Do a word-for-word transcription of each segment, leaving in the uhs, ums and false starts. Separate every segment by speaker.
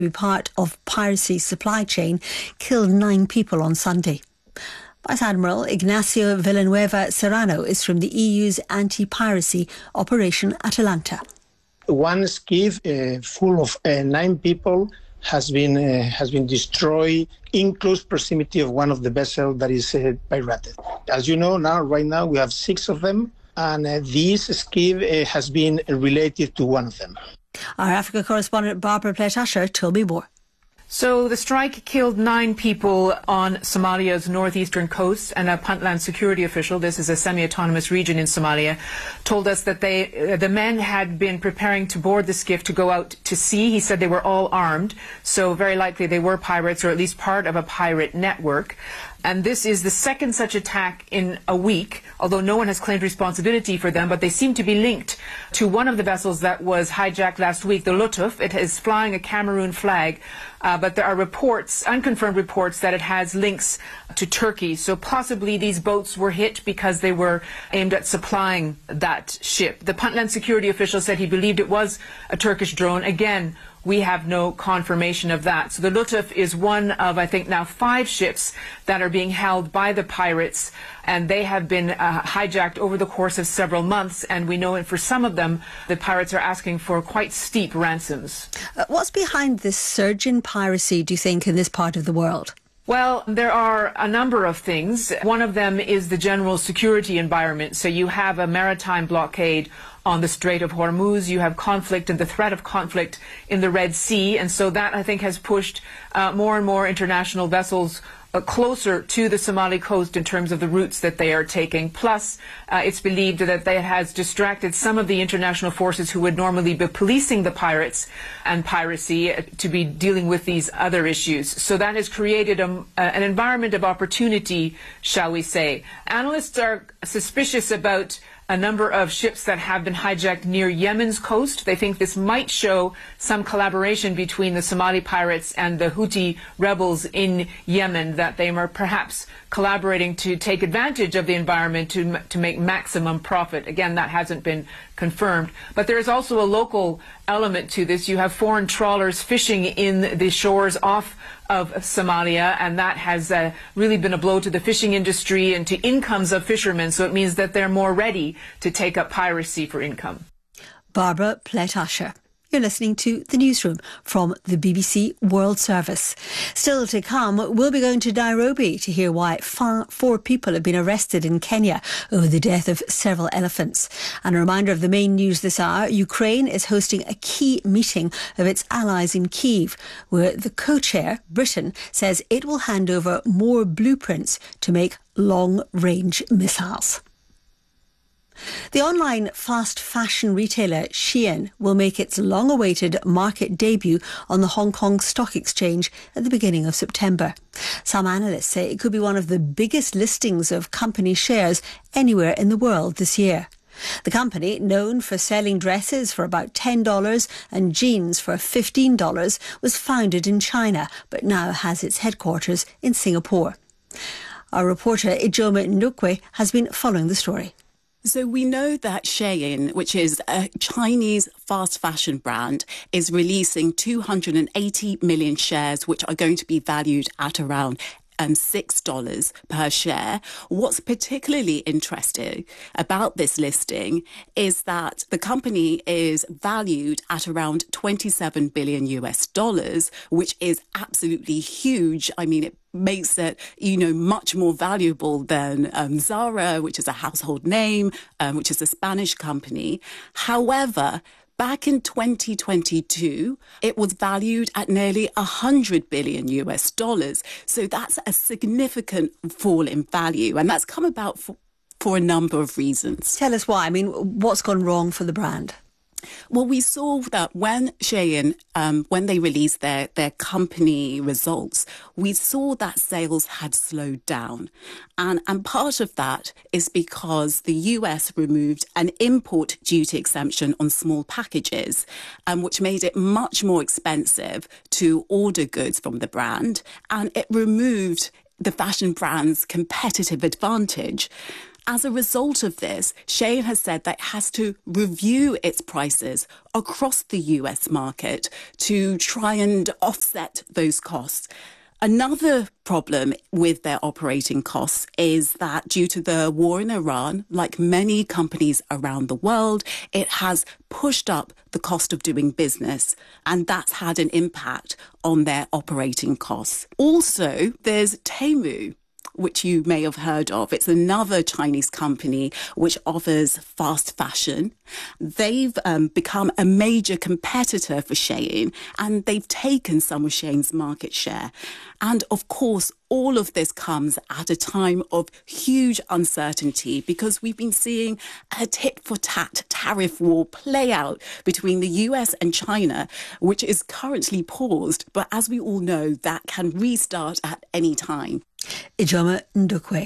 Speaker 1: part of piracy's supply chain, killed nine people on Sunday. Vice Admiral Ignacio Villanueva Serrano is from the E U's anti-piracy Operation Atalanta.
Speaker 2: One skiff uh, full of uh, nine people has been uh, has been destroyed in close proximity of one of the vessels that is uh, pirated. As you know, now right now we have six of them, and uh, this skiff uh, has been related to one of them.
Speaker 1: Our Africa correspondent Barbara Plett-Usher told me more.
Speaker 3: So the strike killed nine people on Somalia's northeastern coast, and a Puntland security official, this is a semi-autonomous region in Somalia, told us that they, uh, the men had been preparing to board the skiff to go out to sea. He said they were all armed, so very likely they were pirates, or at least part of a pirate network. And this is the second such attack in a week, although no one has claimed responsibility for them, but they seem to be linked to one of the vessels that was hijacked last week, the Lutuf. It is flying a Cameroon flag, uh, but there are reports, unconfirmed reports, that it has links to Turkey. So possibly these boats were hit because they were aimed at supplying that ship. The Puntland security official said he believed it was a Turkish drone. Again, we have no confirmation of that. So the Lutuf is one of, I think, now five ships that are being held by the pirates, and they have been uh, hijacked over the course of several months, and we know that for some of them, the pirates are asking for quite steep ransoms.
Speaker 1: Uh, what's behind this surge in piracy, do you think, in this part of the world?
Speaker 3: Well, there are a number of things. One of them is the general security environment. So you have a maritime blockade on the Strait of Hormuz, you have conflict and the threat of conflict in the Red Sea, and so that, I think, has pushed uh, more and more international vessels Uh, closer to the Somali coast in terms of the routes that they are taking. Plus, uh, it's believed that that has distracted some of the international forces who would normally be policing the pirates and piracy uh, to be dealing with these other issues. So that has created a, uh, an environment of opportunity, shall we say. Analysts are suspicious about a number of ships that have been hijacked near Yemen's coast. They think this might show some collaboration between the Somali pirates and the Houthi rebels in Yemen, that they are perhaps collaborating to take advantage of the environment to, to make maximum profit. Again, that hasn't been confirmed. But there is also a local element to this. You have foreign trawlers fishing in the shores off of Somalia, and that has uh, really been a blow to the fishing industry and to incomes of fishermen, so it means that they're more ready to take up piracy for income.
Speaker 1: Barbara Plett-Usher. You're listening to The Newsroom from the B B C World Service. Still to come, we'll be going to Nairobi to hear why far, four people have been arrested in Kenya over the death of several elephants. And a reminder of the main news this hour, Ukraine is hosting a key meeting of its allies in Kyiv, where the co-chair, Britain, says it will hand over more blueprints to make long-range missiles. The online fast fashion retailer Shein will make its long-awaited market debut on the Hong Kong Stock Exchange at the beginning of September. Some analysts say it could be one of the biggest listings of company shares anywhere in the world this year. The company, known for selling dresses for about ten dollars and jeans for fifteen dollars, was founded in China but now has its headquarters in Singapore. Our reporter Ijoma Ndukwe has been following the story.
Speaker 4: So we know that Shein, which is a Chinese fast fashion brand, is releasing two hundred eighty million shares, which are going to be valued at around um, six dollars per share. What's particularly interesting about this listing is that the company is valued at around twenty-seven billion U S dollars, which is absolutely huge. I mean, it makes it, you know, much more valuable than um, Zara, which is a household name, um, which is a Spanish company. However, back in twenty twenty-two, it was valued at nearly one hundred billion U S dollars. So that's a significant fall in value. And that's come about for, for a number of reasons.
Speaker 1: Tell us why. I mean, what's gone wrong for the brand?
Speaker 4: Well, we saw that when Shein, um, when they released their, their company results, we saw that sales had slowed down. And, and part of that is because the U S removed an import duty exemption on small packages, um, which made it much more expensive to order goods from the brand. And it removed the fashion brand's competitive advantage. As a result of this, Cheyenne has said that it has to review its prices across the U S market to try and offset those costs. Another problem with their operating costs is that due to the war in Iran, like many companies around the world, it has pushed up the cost of doing business, and that's had an impact on their operating costs. Also, there's Temu, which you may have heard of. It's another Chinese company which offers fast fashion. They've um, become a major competitor for Shein, and they've taken some of Shein's market share. And of course, all of this comes at a time of huge uncertainty because we've been seeing a tit-for-tat tariff war play out between the U S and China, which is currently paused. But as we all know, that can restart at any time.
Speaker 1: Ijoma Ndukwe.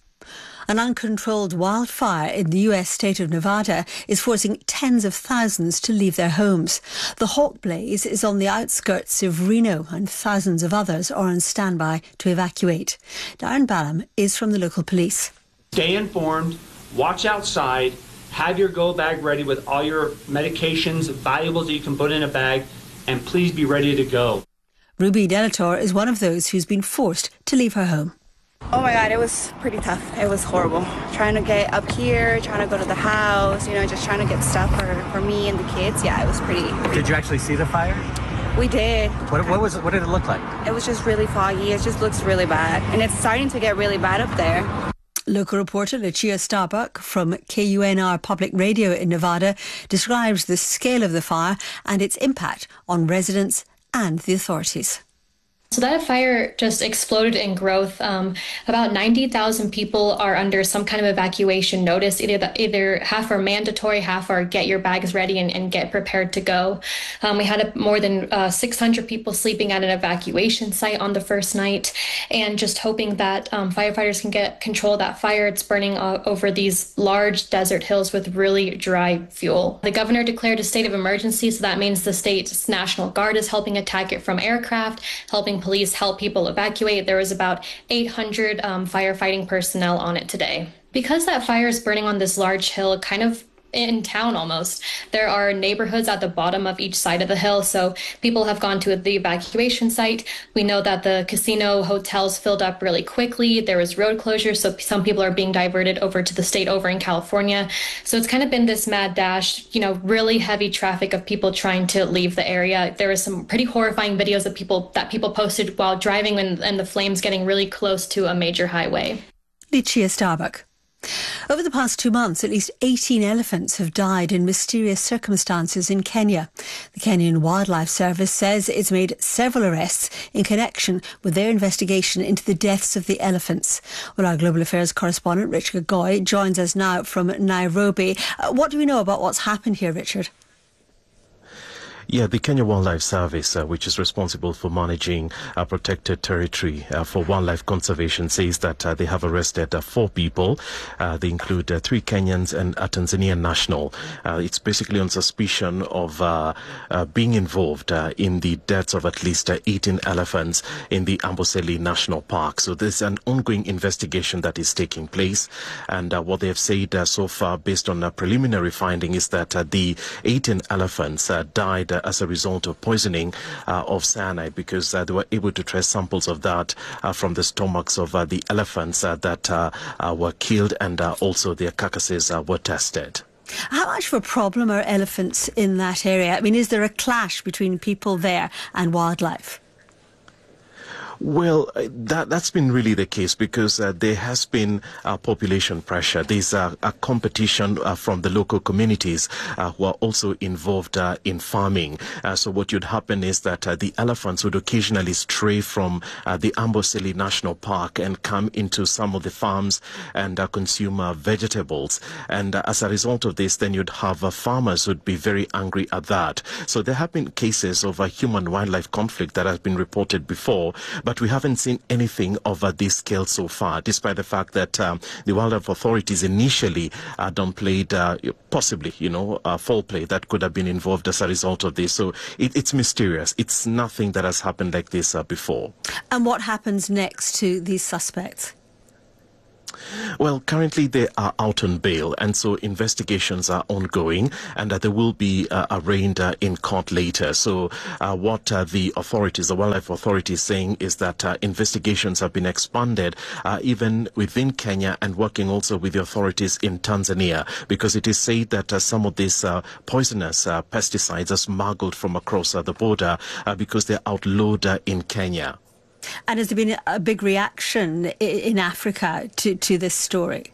Speaker 1: An uncontrolled wildfire in the U S state of Nevada is forcing tens of thousands to leave their homes. The hawk blaze is on the outskirts of Reno, and thousands of others are on standby to evacuate. Darren Ballum is from the local police.
Speaker 5: Stay informed, watch outside, have your go bag ready with all your medications, valuables that you can put in a bag, and please be ready to go.
Speaker 1: Ruby Delator is one of those who's been forced to leave her home.
Speaker 6: Oh my God, it was pretty tough. It was horrible. Trying to get up here, trying to go to the house, you know, just trying to get stuff for, for me and the kids. Yeah, it was pretty, pretty
Speaker 7: Did you actually see the fire?
Speaker 6: We did.
Speaker 7: What, what was it, what did it look like?
Speaker 6: It was just really foggy. It just looks really bad. And it's starting to get really bad up there.
Speaker 1: Local reporter Lucia Starbuck from K U N R Public Radio in Nevada describes the scale of the fire and its impact on residents and the authorities.
Speaker 8: So that fire just exploded in growth. Um, about ninety thousand people are under some kind of evacuation notice. Either the, either half are mandatory, half are get your bags ready and, and get prepared to go. Um, we had a, more than uh, six hundred people sleeping at an evacuation site on the first night, and just hoping that um, firefighters can get control of that fire. It's burning uh, over these large desert hills with really dry fuel. The governor declared a state of emergency, so that means the state's National Guard is helping attack it from aircraft, helping police help people evacuate. There was about eight hundred um, firefighting personnel on it today. Because that fire is burning on this large hill, kind of in town almost, there are neighborhoods at the bottom of each side of the hill. So people have gone to the evacuation site. We know that the casino hotels filled up really quickly. There was road closure, so some people are being diverted over to the state over in California. So it's kind of been this mad dash, you know, really heavy traffic of people trying to leave the area. There was some pretty horrifying videos of people that people posted while driving and, and the flames getting really close to a major highway.
Speaker 1: Lucia Starbuck. Over the past two months, at least eighteen elephants have died in mysterious circumstances in Kenya. The Kenyan Wildlife Service says it's made several arrests in connection with their investigation into the deaths of the elephants. Well, our Global Affairs correspondent, Richard Goy, joins us now from Nairobi. Uh, what do we know about what's happened here, Richard?
Speaker 9: Yeah, the Kenya Wildlife Service, uh, which is responsible for managing uh, protected territory uh, for wildlife conservation, says that uh, they have arrested uh, four people. Uh, they include uh, three Kenyans and a Tanzanian national. Uh, it's basically on suspicion of uh, uh, being involved uh, in the deaths of at least uh, eighteen elephants in the Amboseli National Park. So there's an ongoing investigation that is taking place. And uh, what they have said uh, so far, based on a preliminary finding, is that uh, the eighteen elephants uh, died uh, as a result of poisoning uh, of cyanide, because uh, they were able to trace samples of that uh, from the stomachs of uh, the elephants uh, that uh, uh, were killed, and uh, also their carcasses uh, were tested.
Speaker 1: How much of a problem are elephants in that area? I mean, is there a clash between people there and wildlife?
Speaker 9: Well, that, that's been really the case, because uh, there has been uh, population pressure. There's uh, a competition uh, from the local communities uh, who are also involved uh, in farming. Uh, so what would happen is that uh, the elephants would occasionally stray from uh, the Amboseli National Park and come into some of the farms and uh, consume uh, vegetables. And uh, as a result of this, then you'd have uh, farmers who'd be very angry at that. So there have been cases of a human-wildlife conflict that has been reported before, but we haven't seen anything of uh, this scale so far, despite the fact that um, the wildlife authorities initially uh, downplayed uh, possibly, you know, uh, foul play that could have been involved as a result of this. So it, it's mysterious. It's nothing that has happened like this uh, before.
Speaker 1: And what happens next to these suspects?
Speaker 9: Well, currently they are out on bail, and so investigations are ongoing, and uh, they will be uh, arraigned uh, in court later. So uh, what uh, the authorities, the wildlife authorities, saying is that uh, investigations have been expanded uh, even within Kenya and working also with the authorities in Tanzania, because it is said that uh, some of these uh, poisonous uh, pesticides are smuggled from across uh, the border uh, because they're outlawed uh, in Kenya.
Speaker 1: And has there been a big reaction in Africa to, to this story?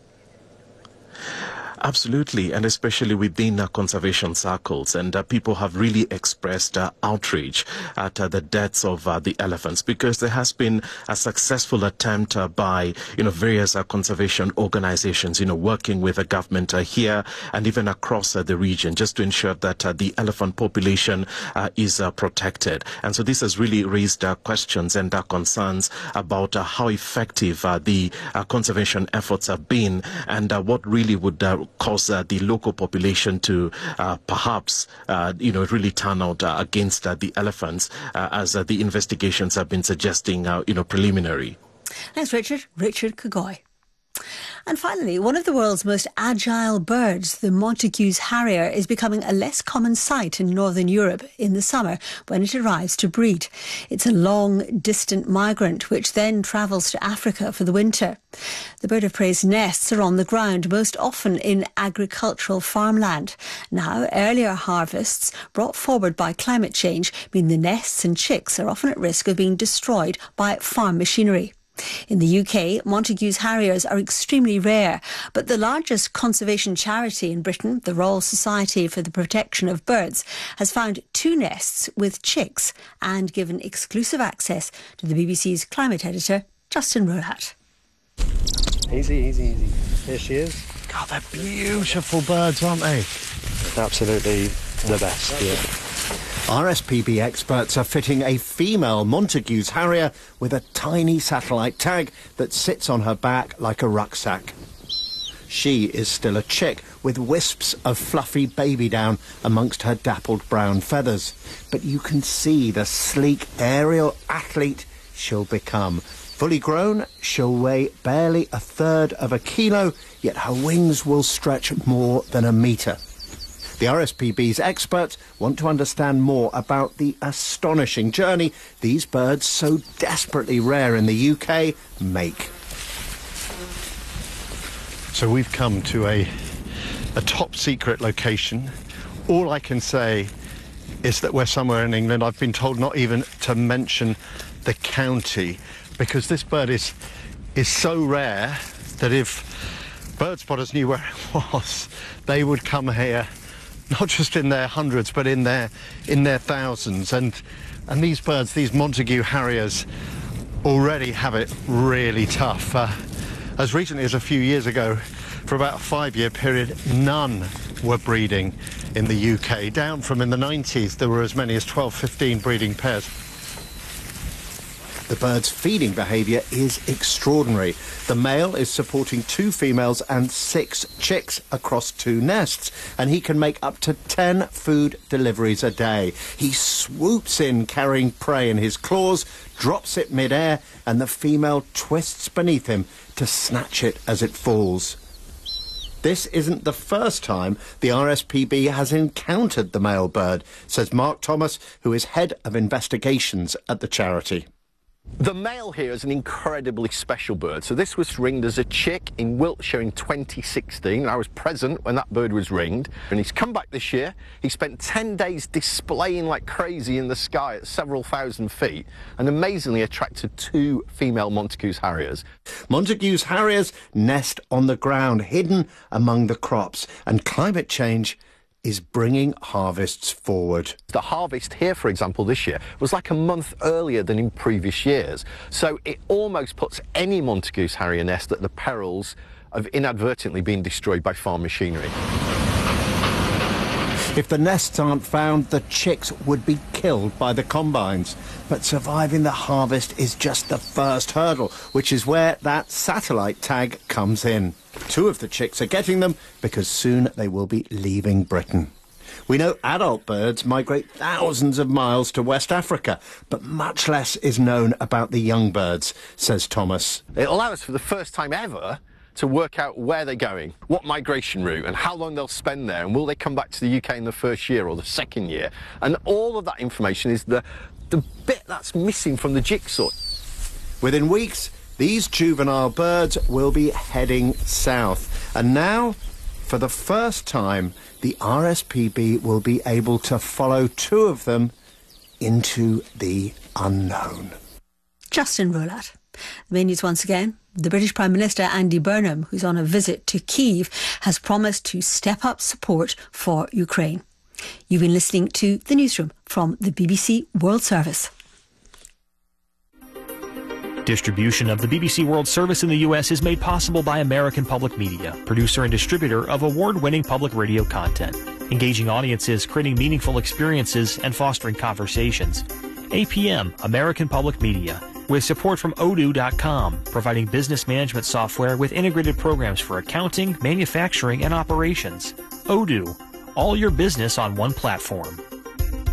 Speaker 9: Absolutely, and especially within uh, conservation circles, and uh, people have really expressed uh, outrage at uh, the deaths of uh, the elephants, because there has been a successful attempt uh, by you know various uh, conservation organizations, you know, working with the government uh, here and even across uh, the region, just to ensure that uh, the elephant population uh, is uh, protected. And so this has really raised uh, questions and uh, concerns about uh, how effective uh, the uh, conservation efforts have been, and uh, what really would uh, cause uh, the local population to uh, perhaps, uh, you know, really turn out uh, against uh, the elephants, uh, as uh, the investigations have been suggesting, uh, you know, preliminary.
Speaker 1: Thanks, Richard. Richard Kagoy. And finally, one of the world's most agile birds, the Montagu's harrier, is becoming a less common sight in northern Europe in the summer when it arrives to breed. It's a long, distant migrant which then travels to Africa for the winter. The bird of prey's nests are on the ground, most often in agricultural farmland. Now, earlier harvests brought forward by climate change mean the nests and chicks are often at risk of being destroyed by farm machinery. In the U K, Montagu's harriers are extremely rare, but the largest conservation charity in Britain, the Royal Society for the Protection of Birds, has found two nests with chicks and given exclusive access to the B B C's climate editor, Justin Rohat.
Speaker 10: Easy, easy, easy. Here she is.
Speaker 11: God, they're beautiful birds, aren't they?
Speaker 10: Absolutely the best, yeah.
Speaker 11: R S P B experts are fitting a female Montagu's harrier with a tiny satellite tag that sits on her back like a rucksack. She is still a chick with wisps of fluffy baby down amongst her dappled brown feathers. But you can see the sleek aerial athlete she'll become. Fully grown, she'll weigh barely a third of a kilo, yet her wings will stretch more than a metre. The R S P B's experts want to understand more about the astonishing journey these birds, so desperately rare in the U K, make. So we've come to a, a top secret location. All I can say is that we're somewhere in England. I've been told not even to mention the county, because this bird is, is so rare that if bird spotters knew where it was, they would come here, not just in their hundreds, but in their in their thousands. And and these birds, these Montagu harriers, already have it really tough. Uh, as recently as a few years ago, for about a five-year period, none were breeding in the U K. Down from in the nineties, there were as many as twelve, fifteen breeding pairs. The bird's feeding behaviour is extraordinary. The male is supporting two females and six chicks across two nests, and he can make up to ten food deliveries a day. He swoops in carrying prey in his claws, drops it mid-air, and the female twists beneath him to snatch it as it falls. This isn't the first time the R S P B has encountered the male bird, says Mark Thomas, who is head of investigations at the charity.
Speaker 12: The male here is an incredibly special bird. So this was ringed as a chick in Wiltshire in twenty sixteen. I was present when that bird was ringed, and he's come back this year. He spent ten days displaying like crazy in the sky at several thousand feet, and amazingly attracted two female Montagu's harriers.
Speaker 11: Montagu's harriers nest on the ground, hidden among the crops, and climate change is bringing harvests forward.
Speaker 12: The harvest here, for example, this year was like a month earlier than in previous years. So it almost puts any Montagu's harrier nest at the perils of inadvertently being destroyed by farm machinery.
Speaker 11: If the nests aren't found, the chicks would be killed by the combines. But surviving the harvest is just the first hurdle, which is where that satellite tag comes in. Two of the chicks are getting them because soon they will be leaving Britain. We know adult birds migrate thousands of miles to West Africa, but much less is known about the young birds, says Thomas.
Speaker 12: It allows for the first time ever to work out where they're going, what migration route, and how long they'll spend there, and will they come back to the U K in the first year or the second year. And all of that information is the, the bit that's missing from the jigsaw.
Speaker 13: Within weeks, these juvenile birds will be heading south. And now, for the first time, the R S P B will be able to follow two of them into the unknown.
Speaker 1: Justin Rolat. The main news once again. The British Prime Minister Andy Burnham, who's on a visit to Kyiv, has promised to step up support for Ukraine. You've been listening to The Newsroom from the B B C World Service.
Speaker 14: Distribution of the B B C World Service in the U S is made possible by American Public Media, producer and distributor of award-winning public radio content, engaging audiences, creating meaningful experiences, and fostering conversations. A P M, American Public Media, with support from odoo dot com, providing business management software with integrated programs for accounting, manufacturing, and operations. Odoo, all your business on one platform.